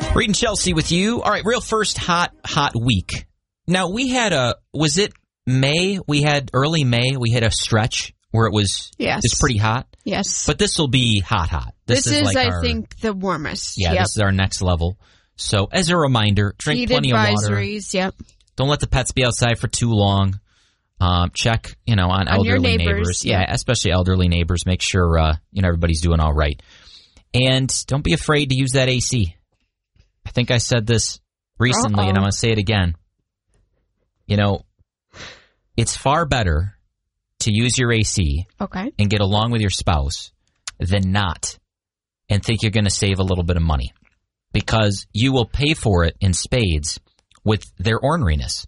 Reed and Chelsea with you. All right, real first hot week. Now, we had was it May? We had early May. We had a stretch where it was it's pretty hot. Yes. But this will be hot. This is like I think, the warmest. Yeah, This is our next level. So, as a reminder, drink Heat plenty of water. Advisories, yep. Don't let the pets be outside for too long. Check, on elderly neighbors. Yeah, especially elderly neighbors. Make sure, everybody's doing all right. And don't be afraid to use that AC. I think I said this recently, and I'm going to say it again. It's far better to use your AC and get along with your spouse than not and think you're going to save a little bit of money, because you will pay for it in spades with their orneriness.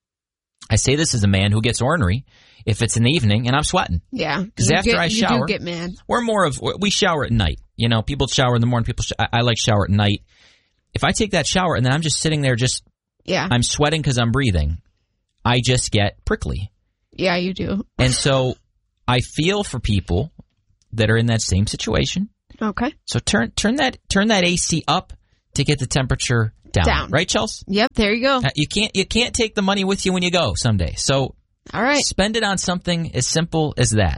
I say this as a man who gets ornery if it's in the evening and I'm sweating. Yeah. Because after I shower, you do get mad. We shower at night. People shower in the morning. I like shower at night. If I take that shower and then I'm just sitting there I'm sweating because I'm breathing, I just get prickly. Yeah, you do. And so I feel for people that are in that same situation. Okay. So turn that AC up to get the temperature down. Right, Chelsea? Yep, there you go. You can't take the money with you when you go someday. So all right. Spend it on something as simple as that.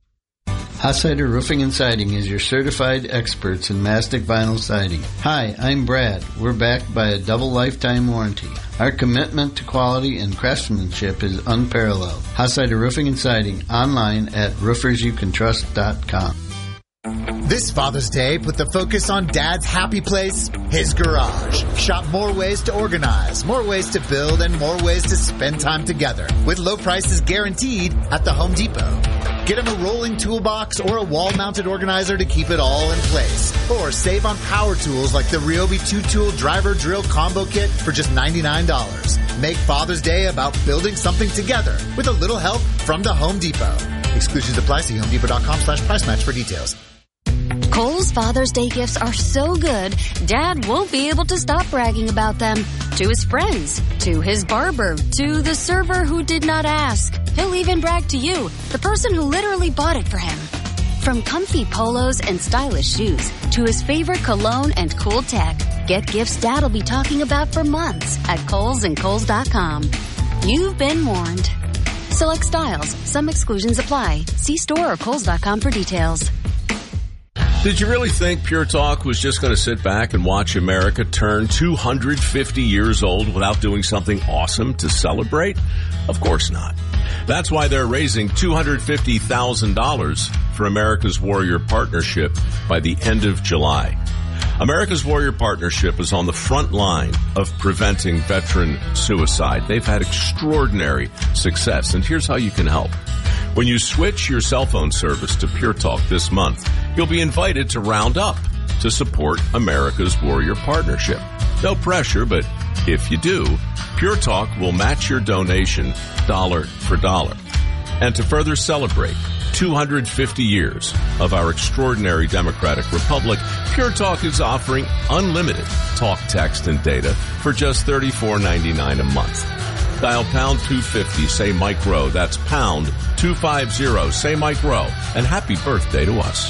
Hossider Roofing and Siding is your certified experts in mastic vinyl siding. Hi, I'm Brad. We're backed by a double lifetime warranty. Our commitment to quality and craftsmanship is unparalleled. Hossider Roofing and Siding, online at roofersyoucantrust.com. This Father's Day, put the focus on Dad's happy place, his garage. Shop more ways to organize, more ways to build, and more ways to spend time together. With low prices guaranteed at the Home Depot. Get him a rolling toolbox or a wall-mounted organizer to keep it all in place. Or save on power tools like the Ryobi 2-tool driver drill combo kit for just $99. Make Father's Day about building something together with a little help from the Home Depot. Exclusions apply. See homedepot.com/price match for details. Kohl's Father's Day gifts are so good, Dad won't be able to stop bragging about them. To his friends, to his barber, to the server who did not ask. He'll even brag to you, the person who literally bought it for him. From comfy polos and stylish shoes to his favorite cologne and cool tech, get gifts Dad'll be talking about for months at Kohl's and Kohl's.com. You've been warned. Select styles. Some exclusions apply. See store or Kohl's.com for details. Did you really think Pure Talk was just going to sit back and watch America turn 250 years old without doing something awesome to celebrate? Of course not. That's why they're raising $250,000 for America's Warrior Partnership by the end of July. America's Warrior Partnership is on the front line of preventing veteran suicide. They've had extraordinary success, and here's how you can help. When you switch your cell phone service to Pure Talk this month, you'll be invited to round up to support America's Warrior Partnership. No pressure, but if you do, Pure Talk will match your donation dollar for dollar. And to further celebrate 250 years of our extraordinary democratic republic, Pure Talk is offering unlimited talk, text, and data for just $34.99 a month. Dial pound 250, say Mike Rowe. That's pound 250, say Mike Rowe. And happy birthday to us.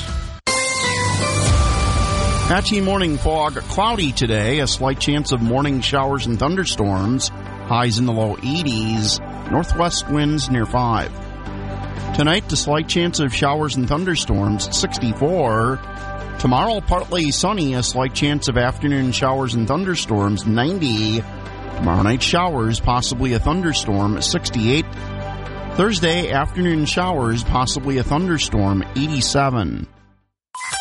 Patchy morning fog, cloudy today. A slight chance of morning showers and thunderstorms. Highs in the low 80s. Northwest winds near 5. Tonight, a slight chance of showers and thunderstorms, 64. Tomorrow, partly sunny. A slight chance of afternoon showers and thunderstorms, 90. Tomorrow night showers, possibly a thunderstorm, 68. Thursday, afternoon showers, possibly a thunderstorm, 87.